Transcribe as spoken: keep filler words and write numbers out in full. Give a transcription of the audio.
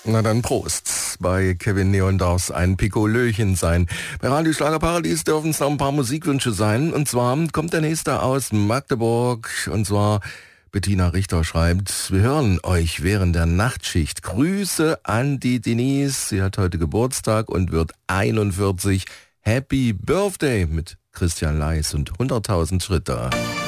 Na dann Prost. Bei Kevin Neon darf es ein Pikolöchen sein. Bei Radio Schlagerparadies dürfen es noch ein paar Musikwünsche sein. Und zwar kommt der nächste aus Magdeburg. Und zwar Bettina Richter schreibt, wir hören euch während der Nachtschicht. Grüße an die Denise. Sie hat heute Geburtstag und wird einundvierzig. Happy Birthday mit Christian Leis und hunderttausend Schritte.